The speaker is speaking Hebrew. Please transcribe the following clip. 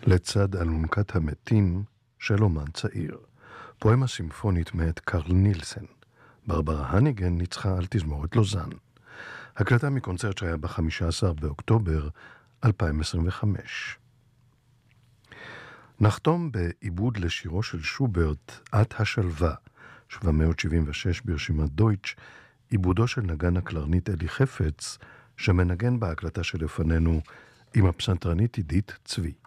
לצד אלונקת המתים של אומן צעיר. פואמה סימפונית מאת קרל נילסן. ברברה הניגן ניצחה על תזמורת לוזאן. הקלטה מקונצרט שהיה ב-15 באוקטובר 2025. נחתום בעיבוד לשירו של שוברט, את השלווה, 776 ברשימת דויטש, עיבודו של נגן הקלרנית אלי חפץ, שמנגן בהקלטה שלפנינו עם הפסנתרנית עידית צבי.